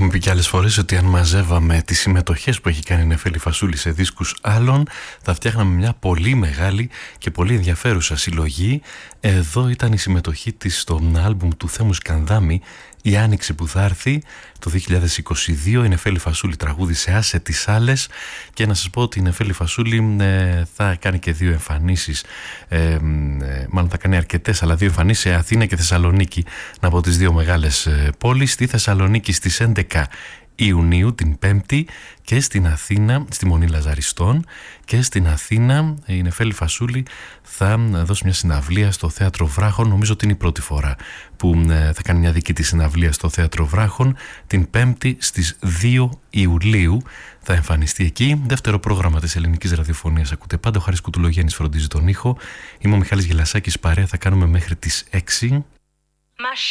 Έχουμε πει και άλλες φορές ότι αν μαζεύαμε τις συμμετοχές που έχει κάνει η Νεφέλη Φασούλη σε δίσκους άλλων, θα φτιάχναμε μια πολύ μεγάλη και πολύ ενδιαφέρουσα συλλογή. Εδώ ήταν η συμμετοχή της στο άλμπουμ του Θέμου Σκανδάμη, η Άνοιξη που θα έρθει το 2022. Η Νεφέλη Φασούλη τραγούδισε Άσε τις άλλες, και να σας πω ότι η Νεφέλη Φασούλη θα κάνει και 2 εμφανίσεις, μάλλον θα κάνει αρκετές, αλλά 2 εμφανίσεις σε Αθήνα και Θεσσαλονίκη, από τις 2 μεγάλες πόλεις. Στη Θεσσαλονίκη στις 11 Ιουνίου την Πέμπτη, και στην Αθήνα στη Μονή Λαζαριστών, και στην Αθήνα η Νεφέλη Φασούλη θα δώσει μια συναυλία στο Θέατρο Βράχων. Νομίζω ότι είναι η πρώτη φορά που θα κάνει μια δική της συναυλία στο Θέατρο Βράχων. Την Πέμπτη στις 2 Ιουλίου θα εμφανιστεί εκεί. Δεύτερο πρόγραμμα της ελληνικής ραδιοφωνίας ακούτε πάντα. Ο Χάρης Κουτουλογέννης φροντίζει τον ήχο. Είμαι ο Μιχάλης Γελασάκης, παρέα θα κάνουμε μέχρι τις 6.